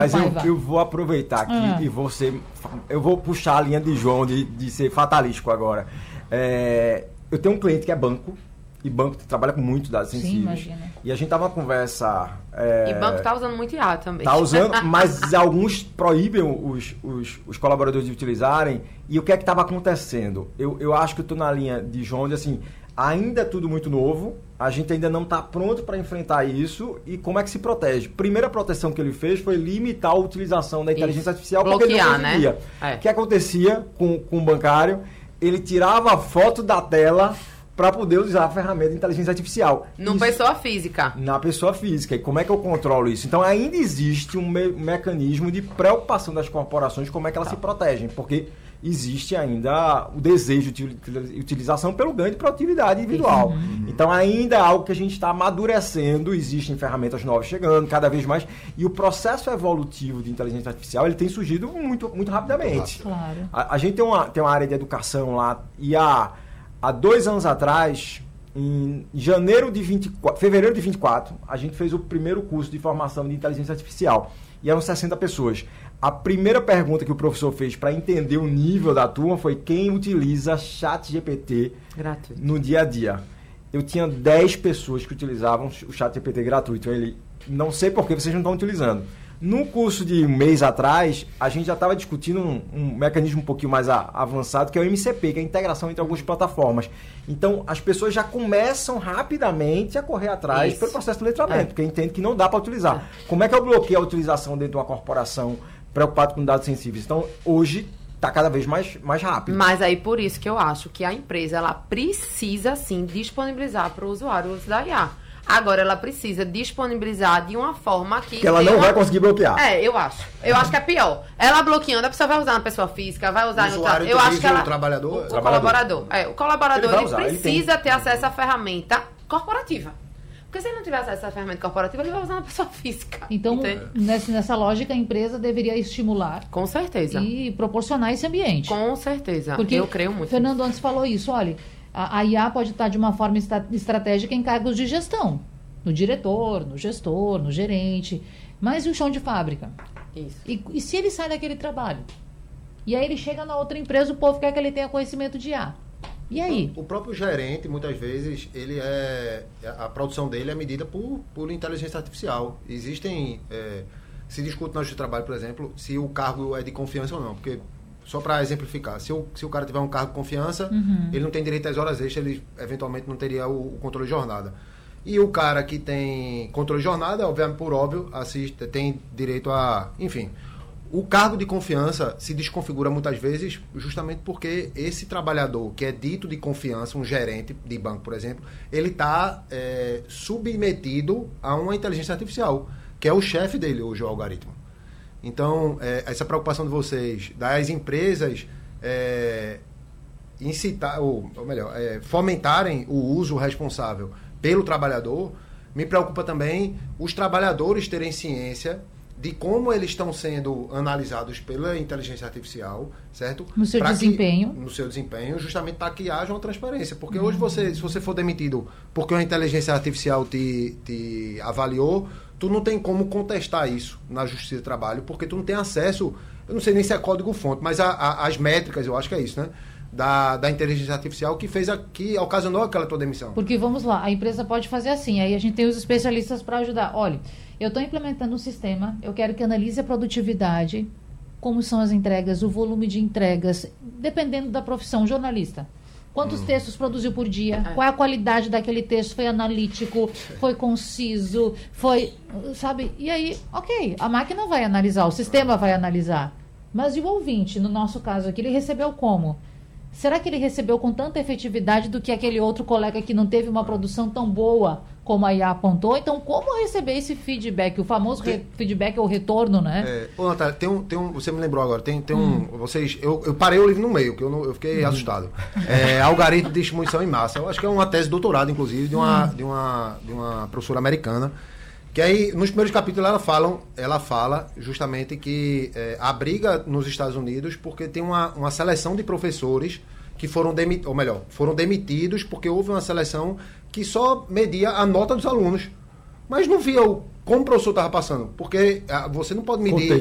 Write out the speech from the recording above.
Mas eu vou aproveitar aqui e eu vou puxar a linha de João de ser fatalístico agora. Eu tenho um cliente que é banco, e banco trabalha com muito dados sensíveis. Sim, imagina. E a gente tava numa conversa... E banco tá usando muito IA também. Tá usando, mas alguns proíbem os colaboradores de utilizarem. E o que é que estava acontecendo? Eu acho que eu tô na linha de João, de assim, ainda é tudo muito novo, a gente ainda não está pronto para enfrentar isso, e como é que se protege? Primeira proteção que ele fez foi limitar a utilização da inteligência artificial, bloquear, porque ele não conseguia. Né? O que acontecia com o bancário? Ele tirava a foto da tela para poder usar a ferramenta de inteligência artificial. Pessoa física. Na pessoa física. E como é que eu controlo isso? Então ainda existe um mecanismo de preocupação das corporações, como é que elas se protegem, porque existe ainda o desejo de utilização pelo ganho de produtividade individual. Uhum. Então ainda é algo que a gente está amadurecendo, existem ferramentas novas chegando cada vez mais, e o processo evolutivo de inteligência artificial ele tem surgido muito, muito rapidamente. Claro. A gente tem uma área de educação lá, e há 2 anos atrás, em fevereiro de 24, a gente fez o primeiro curso de formação de inteligência artificial, e eram 60 pessoas. A primeira pergunta que o professor fez para entender o nível da turma foi quem utiliza ChatGPT no dia a dia. Eu tinha 10 pessoas que utilizavam o ChatGPT gratuito. Ele, não sei por que vocês não estão utilizando. No curso de um mês atrás, a gente já estava discutindo um mecanismo um pouquinho mais avançado, que é o MCP, que é a integração entre algumas plataformas. Então, as pessoas já começam rapidamente a correr atrás pelo processo de letramento, porque entendem que não dá para utilizar. Como é que eu bloqueio a utilização dentro de uma corporação preocupado com dados sensíveis? Então, hoje, está cada vez mais rápido. Mas aí, por isso que eu acho que a empresa, ela precisa, sim, disponibilizar para o usuário o uso da IA. Agora, ela precisa disponibilizar de uma forma que ela não vai conseguir bloquear. Eu acho. Eu acho que é pior. Ela bloqueando, a pessoa vai usar na pessoa física, vai usar no usuário. Eu acho que ela... O trabalhador? O colaborador. O colaborador, ele precisa ter acesso à ferramenta corporativa. Porque se ele não tiver acesso à ferramenta corporativa, ele vai usar na pessoa física. Então, nessa lógica, a empresa deveria estimular. Com certeza. E proporcionar esse ambiente. Com certeza. Porque eu creio muito. Fernando antes falou isso, olha, a IA pode estar de uma forma estratégica em cargos de gestão. No diretor, no gestor, no gerente. Mas e o chão de fábrica? Isso. E se ele sai daquele trabalho? E aí ele chega na outra empresa, o povo quer que ele tenha conhecimento de IA. E aí? O próprio gerente, muitas vezes, a produção dele é medida por inteligência artificial. Existem... se discute na justiça de trabalho, por exemplo, se o cargo é de confiança ou não. Porque, só para exemplificar, se o cara tiver um cargo de confiança, ele não tem direito às horas extras, ele eventualmente não teria o controle de jornada. E o cara que tem controle de jornada, obviamente, por óbvio, tem direito a... Enfim... O cargo de confiança se desconfigura muitas vezes justamente porque esse trabalhador que é dito de confiança, um gerente de banco, por exemplo, ele está submetido a uma inteligência artificial, que é o chefe dele hoje, o algoritmo. Então, essa preocupação de vocês, das empresas fomentarem o uso responsável pelo trabalhador, me preocupa também os trabalhadores terem ciência de como eles estão sendo analisados pela inteligência artificial, certo? No seu desempenho. No seu desempenho, justamente para que haja uma transparência. Porque hoje, se você for demitido porque uma inteligência artificial te avaliou, tu não tem como contestar isso na Justiça do Trabalho, porque tu não tem acesso, eu não sei nem se é código-fonte, mas as métricas, eu acho que é isso, né? Da inteligência artificial que ocasionou aquela tua demissão. Porque, vamos lá, a empresa pode fazer assim, aí a gente tem os especialistas para ajudar. Olha, eu estou implementando um sistema, eu quero que analise a produtividade, como são as entregas, o volume de entregas, dependendo da profissão, jornalista. Quantos textos produziu por dia? Qual é a qualidade daquele texto? Foi analítico? Foi conciso? Foi, sabe? E aí, ok, a máquina vai analisar, o sistema vai analisar. Mas e o ouvinte, no nosso caso aqui, ele recebeu como? Será que ele recebeu com tanta efetividade do que aquele outro colega que não teve uma produção tão boa como a IA apontou? Então, como receber esse feedback? O famoso feedback ou retorno, né? Ô, Natália, você me lembrou agora, eu parei o livro no meio, que eu fiquei assustado. Algoritmo de distribuição em massa. Eu acho que é uma tese de doutorado, inclusive, de uma professora americana. Que aí, nos primeiros capítulos, ela fala justamente que a briga nos Estados Unidos, porque tem uma seleção de professores que foram demitidos porque houve uma seleção que só media a nota dos alunos, mas não via como o professor estava passando? Porque você não pode medir